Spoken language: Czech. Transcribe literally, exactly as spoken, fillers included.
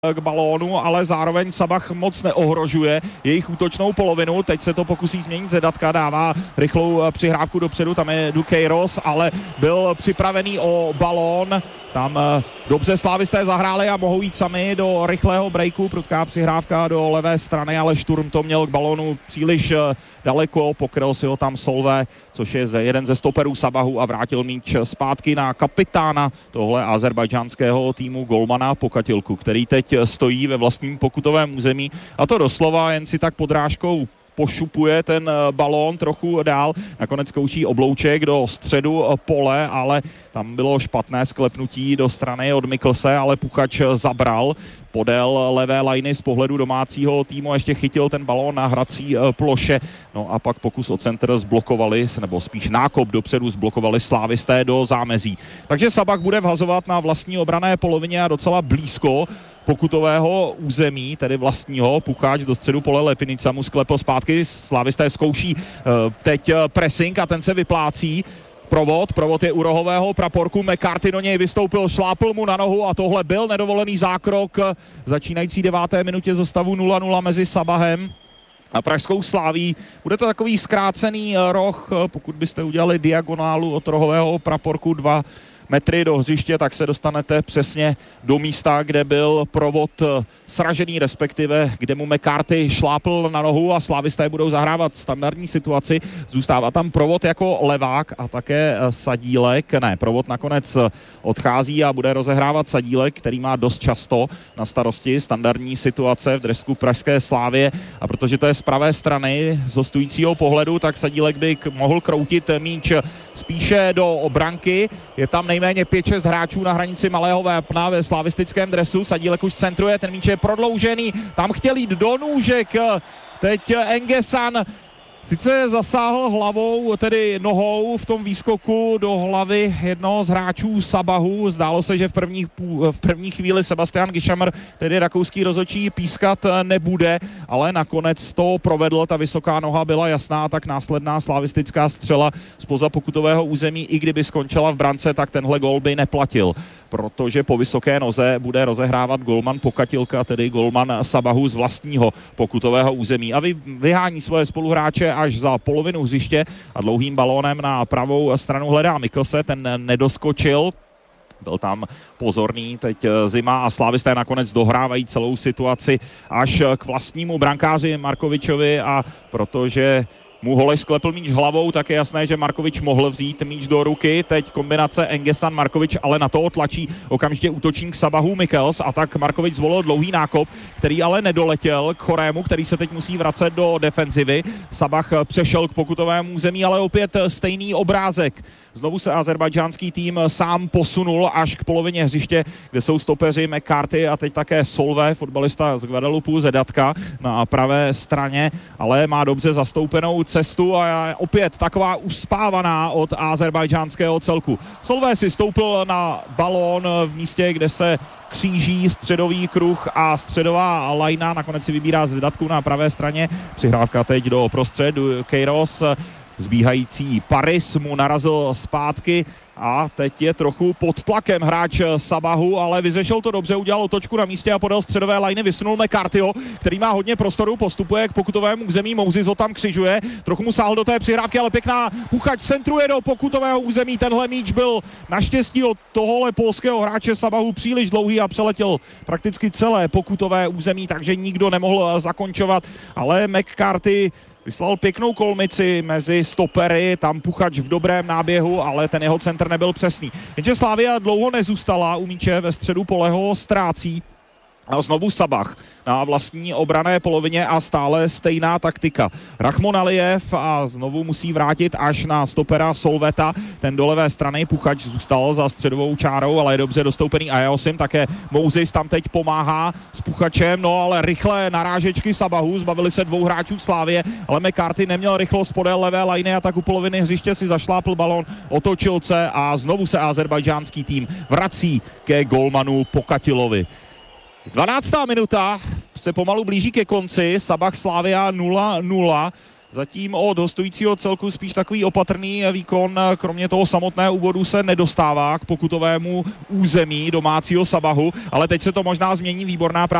k balónu, ale zároveň Sabah moc neohrožuje jejich útočnou polovinu. Teď se to pokusí změnit Zedatka, dává rychlou přihrávku dopředu, tam je Dukeiros, ale byl připravený o balón. Tam dobře slávisté zahráli a mohou jít sami do rychlého breaku. Prudká přihrávka do levé strany, ale Šturm to měl k balónu příliš daleko. Pokryl si ho tam Solve, což je jeden ze stoperů Sabahu, a vrátil míč zpátky na kapitána tohle azerbajdžánského týmu Golmana Pokatilku, který teď stojí ve vlastním pokutovém území, a to doslova jen si tak podrážkou pošupuje ten balón trochu dál. Nakonec zkouší oblouček do středu pole, ale tam bylo špatné sklepnutí do strany od Miklse, ale Puchač zabral podél levé lajny z pohledu domácího týmu, ještě chytil ten balón na hrací ploše. No a pak pokus o centr zblokovali, nebo spíš nákop dopředu zblokovali slávisté do zámezí. Takže Sabah bude vhazovat na vlastní obranné polovině a docela blízko pokutového území, tedy vlastního. Puchač do středu pole, Lepinica mu sklepl zpátky, slávisté zkouší teď pressing a ten se vyplácí. Provod, provod je u rohového praporku, McCarthy do něj vystoupil, šlápl mu na nohu a tohle byl nedovolený zákrok začínající deváté minutě ze stavu nula nula mezi Sabahem a pražskou Slaví. Bude to takový zkrácený roh, pokud byste udělali diagonálu od rohového praporku dva metry do hřiště, tak se dostanete přesně do místa, kde byl provod sražený, respektive kde mu McCarthy šlápl na nohu, a slávisté budou zahrávat standardní situaci. Zůstává tam provod jako levák a také Sadílek. Ne, provod nakonec odchází a bude rozehrávat Sadílek, který má dost často na starosti standardní situace v dresku pražské Slávie, a protože to je z pravé strany z hostujícího pohledu, tak Sadílek by mohl kroutit míč spíše do obranky. Je tam nejméně pět šest hráčů na hranici malého vápna ve slavistickém dresu. Sadílek už centruje, ten míč je prodloužený, tam chtěl jít do nůžek teď Engesan. Sice zasáhl hlavou, tedy nohou v tom výskoku do hlavy jednoho z hráčů Sabahu. Zdálo se, že v první, v první chvíli Sebastian Gišamr, tedy rakouský rozhodčí, pískat nebude, ale nakonec to provedl. Ta vysoká noha byla jasná, tak následná slavistická střela zpoza pokutového území, i kdyby skončila v brance, tak tenhle gól by neplatil, protože po vysoké noze bude rozehrávat golman Pokatilka, tedy golman Sabahu z vlastního pokutového území, a vy, vyhání svoje spoluhráče až za polovinu hřiště a dlouhým balónem na pravou stranu hledá Miklse, ten nedoskočil. Byl tam pozorný teď Zima a slávisté nakonec dohrávají celou situaci až k vlastnímu brankáři Markovičovi, a protože mu Holeš sklepl míč hlavou, tak je jasné, že Markovič mohl vzít míč do ruky. Teď kombinace Engesan Markovič, ale na to tlačí okamžitě útočník Sabahu Mikels, a tak Markovič zvolil dlouhý nákop, který ale nedoletěl k Chorému, který se teď musí vracet do defenzivy. Sabah přešel k pokutovému území, ale opět stejný obrázek. Znovu se azerbajdžánský tým sám posunul až k polovině hřiště, kde jsou stopeři McCarthy a teď také Solve, fotbalista z Guadeloupe, Zedatka na pravé straně, ale má dobře zastoupenou cestu a je opět taková uspávaná od azerbajdžánského celku. Solve si stoupil na balón v místě, kde se kříží středový kruh a středová lajna, nakonec si vybírá Zedatku na pravé straně. Přihrávka teď do prostředu, Keiros, zbíhající Paris mu narazil zpátky a teď je trochu pod tlakem hráč Sabahu, ale vyřešil to dobře, udělal otočku na místě a podél středové lajny vysunul McCarthyho, který má hodně prostoru, postupuje k pokutovému území, Mouziz ho tam křižuje, trochu mu sáhl do té přihrávky, ale pěkná, Puchač centruje do pokutového území, tenhle míč byl naštěstí od tohohle polského hráče Sabahu příliš dlouhý a přeletěl prakticky celé pokutové území, takže nikdo nemohl zakončovat, ale McCarthy vyslal pěknou kolmici mezi stopery, tam Puchač v dobrém náběhu, ale ten jeho centr nebyl přesný. Jenže Slavia dlouho nezůstala u míče, ve středu pole ho ztrácí. A znovu Sabah na vlastní obranné polovině a stále stejná taktika. Rahmon Alijev a znovu musí vrátit až na stopera Solveta. Ten do levé strany, Puchač zůstal za středovou čárou, ale je dobře dostoupený Ajaosim, také Mouziz tam teď pomáhá s Puchačem, no ale rychlé narážečky Sabahu, zbavili se dvou hráčů Slávie, ale McCarthy neměl rychlost podél levé lajny a tak u poloviny hřiště si zašlápl balón, otočil se a znovu se azerbajdžánský tým vrací ke golmanu Pokatilovi. dvanáctá minuta se pomalu blíží ke konci, Sabah Slavia nula nula. Zatím od hostujícího celku spíš takový opatrný výkon, kromě toho samotného úvodu se nedostává k pokutovému území domácího Sabahu, ale teď se to možná změní, výborná práce